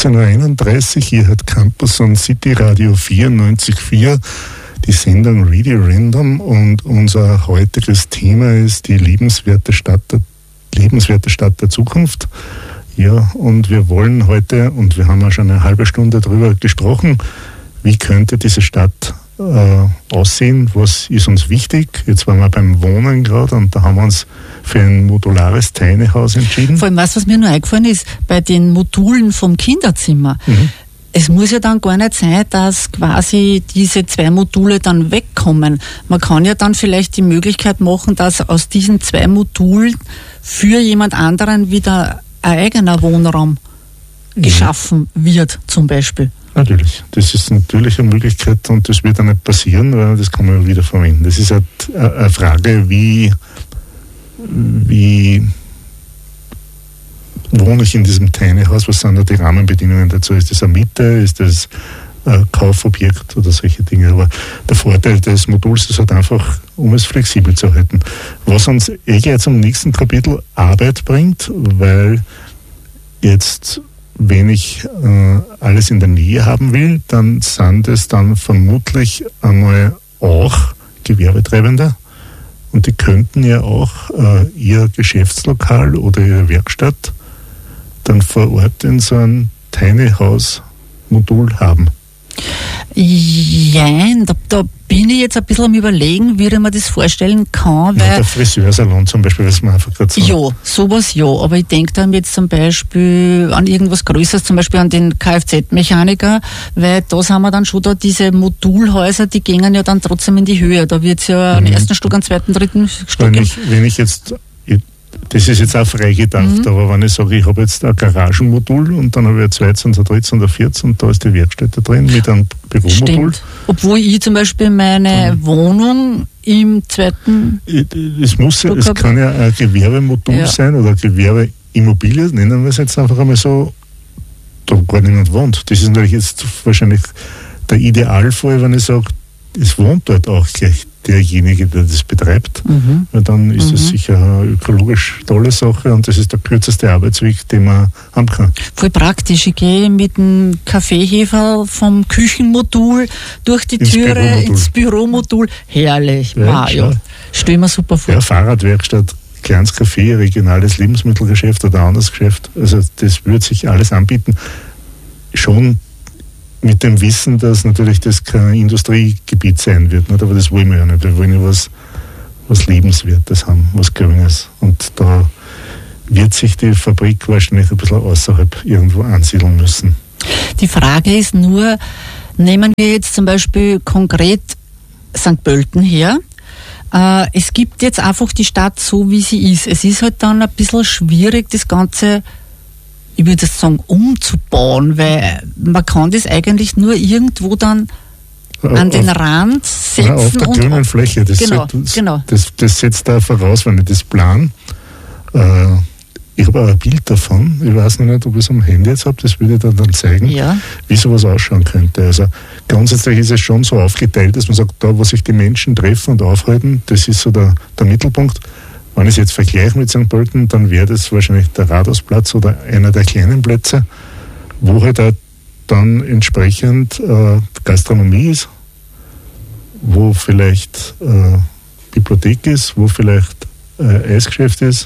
18.31 Uhr, hier hat Campus und City Radio 94.4 die Sendung Radio Random und unser heutiges Thema ist die lebenswerte Stadt der Zukunft. Ja, und wir wollen heute, und wir haben ja schon eine halbe Stunde darüber gesprochen, wie könnte diese Stadt aussehen, was ist uns wichtig. Jetzt waren wir beim Wohnen gerade und da haben wir uns für ein modulares Tiny House entschieden. Vor allem was mir nur eingefallen ist, bei den Modulen vom Kinderzimmer, es muss ja dann gar nicht sein, dass quasi diese 2 Module dann wegkommen. Man kann ja dann vielleicht die Möglichkeit machen, dass aus diesen 2 Modulen für jemand anderen wieder ein eigener Wohnraum geschaffen wird, zum Beispiel. Natürlich. Das ist natürlich eine Möglichkeit und das wird dann nicht passieren, weil das kann man wieder verwenden. Das ist halt eine Frage, wie wohne ich in diesem Tiny House, was sind da die Rahmenbedingungen dazu? Ist das eine Miete, ist das ein Kaufobjekt oder solche Dinge? Aber der Vorteil des Moduls ist halt einfach, um es flexibel zu halten. Was uns gleich zum nächsten Kapitel Arbeit bringt, weil jetzt wenn ich alles in der Nähe haben will, dann sind es dann vermutlich einmal auch Gewerbetreibende und die könnten ja auch ihr Geschäftslokal oder ihre Werkstatt dann vor Ort in so ein Tiny House Modul haben. Ja, da bin ich jetzt ein bisschen am Überlegen, wie ich mir das vorstellen kann. Weil der Friseursalon zum Beispiel, was man einfach gerade so. Ja, sowas ja, aber ich denke dann jetzt zum Beispiel an irgendwas Größeres, zum Beispiel an den Kfz-Mechaniker, weil da haben wir dann schon da diese Modulhäuser, die gehen ja dann trotzdem in die Höhe. Da wird es ja am ersten Stock, am zweiten, dritten Stock. Wenn ich jetzt, das ist jetzt auch frei gedacht, aber wenn ich sage, ich habe jetzt ein Garagenmodul und dann habe ich ein zweites und ein drittes und ein viertes und da ist die Werkstätte drin mit einem Büromodul. Stimmt. Obwohl ich zum Beispiel meine Wohnung im zweiten es kann ja ein Gewerbemodul sein oder Gewerbeimmobilie, nennen wir es jetzt einfach einmal so, da gar niemand wohnt. Das ist natürlich jetzt wahrscheinlich der Idealfall, wenn ich sage, es wohnt dort auch gleich derjenige, der das betreibt, weil dann ist es sicher eine ökologisch tolle Sache und das ist der kürzeste Arbeitsweg, den man haben kann. Voll praktisch. Ich gehe mit dem Kaffeeheferl vom Küchenmodul durch die Türe ins Büromodul. Herrlich. Ja. Stell mir super vor. Ja, Fahrradwerkstatt, kleines Café, regionales Lebensmittelgeschäft oder anderes Geschäft. Also das würde sich alles anbieten. Schon mit dem Wissen, dass natürlich das kein Industriegebiet sein wird. Nicht? Aber das wollen wir ja nicht. Wir wollen ja was Lebenswertes haben, was Grünes. Und da wird sich die Fabrik wahrscheinlich ein bisschen außerhalb irgendwo ansiedeln müssen. Die Frage ist nur, nehmen wir jetzt zum Beispiel konkret St. Pölten her. Es gibt jetzt einfach die Stadt so, wie sie ist. Es ist halt dann ein bisschen schwierig, das Ganze, ich würde sagen, umzubauen, weil man kann das eigentlich nur irgendwo dann an den Rand setzen. Auf der grünen Fläche. Das setzt da voraus, wenn ich das plan. Ich habe auch ein Bild davon. Ich weiß noch nicht, ob ich es am Handy jetzt habe. Das würde ich dann zeigen, wie sowas ausschauen könnte. Also grundsätzlich ist es schon so aufgeteilt, dass man sagt, da, wo sich die Menschen treffen und aufhalten, das ist so der Mittelpunkt. Wenn ich es jetzt vergleiche mit St. Pölten, dann wäre das wahrscheinlich der Rathausplatz oder einer der kleinen Plätze, wo halt auch dann entsprechend Gastronomie ist, wo vielleicht Bibliothek ist, wo vielleicht Eisgeschäft ist,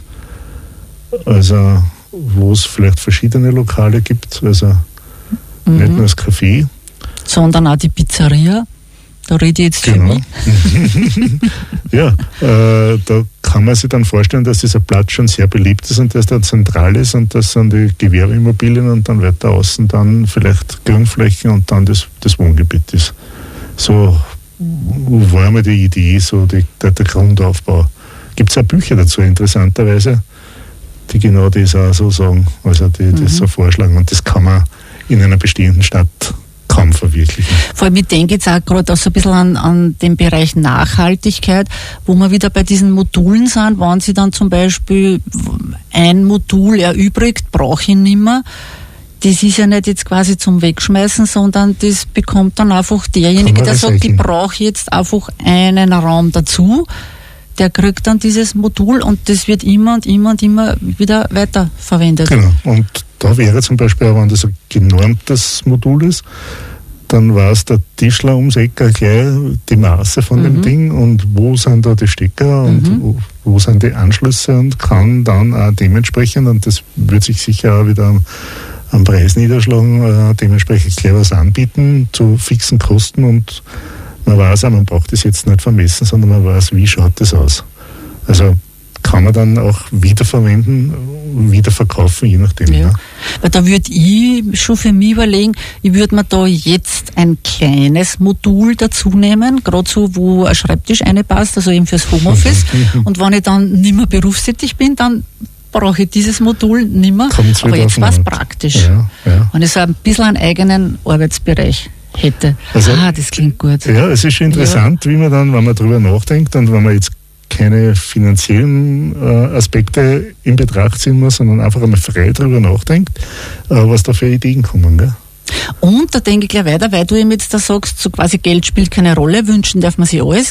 also wo es vielleicht verschiedene Lokale gibt, also nicht nur das Café. Sondern auch die Pizzeria. Da rede ich jetzt für mich. Ja, da kann man sich dann vorstellen, dass dieser Platz schon sehr beliebt ist und dass der zentral ist und das sind die Gewerbeimmobilien und dann weiter außen dann vielleicht Grünflächen und dann das Wohngebiet ist. So war einmal die Idee, so der Grundaufbau. Gibt es auch Bücher dazu, interessanterweise, die genau das auch so sagen, also die das so vorschlagen und das kann man in einer bestehenden Stadt kaum verwirklichen. Vor allem, ich denke jetzt auch gerade auch so ein bisschen an den Bereich Nachhaltigkeit, wo wir wieder bei diesen Modulen sind, wenn sie dann zum Beispiel ein Modul erübrigt, brauche ich nicht mehr. Das ist ja nicht jetzt quasi zum Wegschmeißen, sondern das bekommt dann einfach derjenige, der sagt, ich brauche jetzt einfach einen Raum dazu, der kriegt dann dieses Modul und das wird immer und immer und immer wieder weiterverwendet. Genau, und da wäre zum Beispiel, wenn das ein genormtes Modul ist, dann weiß der Tischler ums Eck gleich die Maße von dem Ding und wo sind da die Stecker und wo sind die Anschlüsse und kann dann auch dementsprechend, und das wird sich sicher auch wieder am Preis niederschlagen, dementsprechend gleich was anbieten zu fixen Kosten, und man weiß auch, man braucht das jetzt nicht vermessen, sondern man weiß, wie schaut das aus. Also kann man dann auch wiederverwenden, wiederverkaufen, je nachdem. Ja. Weil da würde ich schon für mich überlegen, ich würde mir da jetzt ein kleines Modul dazu nehmen, gerade so, wo ein Schreibtisch reinpasst, also eben fürs Homeoffice. Und wenn ich dann nicht mehr berufstätig bin, dann brauche ich dieses Modul nicht mehr. Aber jetzt war es praktisch. Ja. Wenn ich so ein bisschen einen eigenen Arbeitsbereich hätte. Also, das klingt gut. Ja, es ist schon interessant, wie man dann, wenn man drüber nachdenkt und wenn man jetzt keine finanziellen Aspekte in Betracht ziehen muss, sondern einfach einmal frei drüber nachdenkt, was da für Ideen kommen. Gell? Und da denke ich gleich weiter, weil du eben jetzt da sagst, so quasi Geld spielt keine Rolle, wünschen darf man sich alles.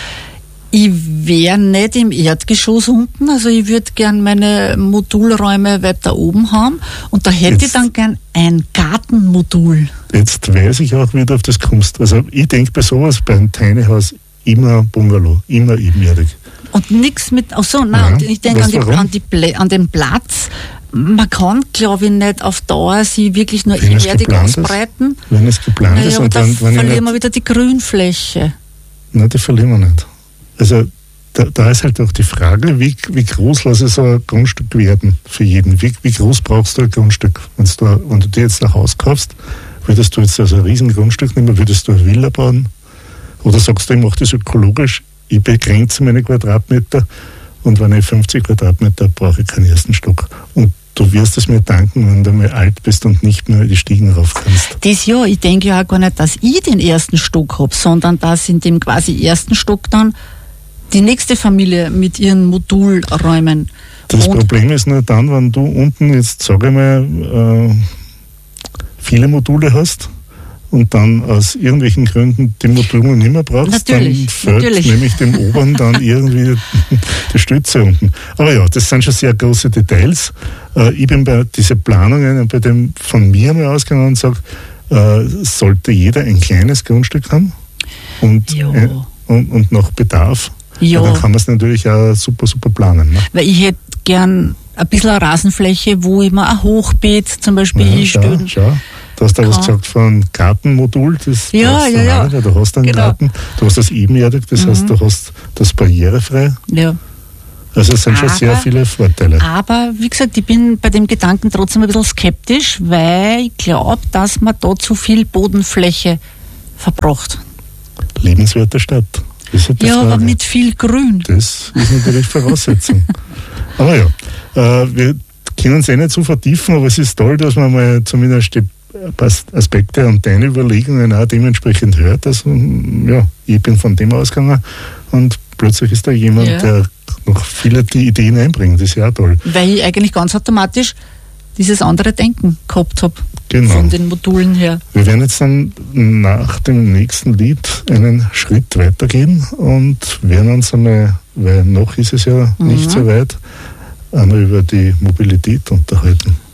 Ich wäre nicht im Erdgeschoss unten, also ich würde gern meine Modulräume weiter oben haben und da hätte ich dann gern ein Gartenmodul. Jetzt weiß ich auch, wie du auf das kommst. Also ich denke bei sowas, bei einem Tiny House, immer Bungalow, immer ebenerdig. Und nichts mit, ich denke an den Platz. Man kann, glaube ich, nicht auf Dauer sie wirklich nur ebenerdig ausbreiten. Wenn es geplant ist. Und dann verlieren wir wieder die Grünfläche. Nein, die verlieren wir nicht. Also da ist halt auch die Frage, wie groß lasse so ein Grundstück werden für jeden? Wie groß brauchst du ein Grundstück? Wenn du dir jetzt ein Haus kaufst, würdest du jetzt also ein riesen Grundstück nehmen, würdest du eine Villa bauen? Oder sagst du, ich mache das ökologisch, ich begrenze meine Quadratmeter und wenn ich 50 Quadratmeter brauche ich keinen ersten Stock. Und du wirst es mir danken, wenn du mal alt bist und nicht mehr die Stiegen rauf kannst. Das ja, ich denke ja auch gar nicht, dass ich den ersten Stock habe, sondern dass in dem quasi ersten Stock dann die nächste Familie mit ihren Modulräumen. Das Problem ist nur dann, wenn du unten jetzt, sage ich mal, viele Module hast und dann aus irgendwelchen Gründen die Module nicht mehr brauchst, dann fällt nämlich dem oberen dann irgendwie die Stütze unten. Aber ja, das sind schon sehr große Details. Ich bin bei diesen Planungen, bei dem von mir mal ausgegangen und sage, sollte jeder ein kleines Grundstück haben und nach Bedarf. Ja. Dann kann man es natürlich auch super, super planen. Ne? Weil ich hätte gern ein bisschen eine Rasenfläche, wo ich mir ein Hochbeet zum Beispiel hinstellen. Schau. Du hast da was gesagt von Gartenmodul, das ja. Du hast einen Garten, du hast das ebenerdig, das heißt, du hast das barrierefrei. Ja. Also es sind schon sehr viele Vorteile. Aber wie gesagt, ich bin bei dem Gedanken trotzdem ein bisschen skeptisch, weil ich glaube, dass man da zu viel Bodenfläche verbraucht. Lebenswerte Stadt. Ja, aber mit viel Grün. Das ist natürlich Voraussetzung. Aber ja, wir können uns nicht so vertiefen, aber es ist toll, dass man mal zumindest die Aspekte und deine Überlegungen auch dementsprechend hört. Also, ja, ich bin von dem ausgegangen und plötzlich ist da jemand, der noch viele die Ideen einbringt. Das ist ja auch toll. Weil ich eigentlich ganz automatisch dieses andere Denken gehabt habe. Genau. Von den Modulen her. Wir werden jetzt dann nach dem nächsten Lied einen Schritt weitergehen und werden uns einmal, weil noch ist es ja nicht so weit, einmal über die Mobilität unterhalten.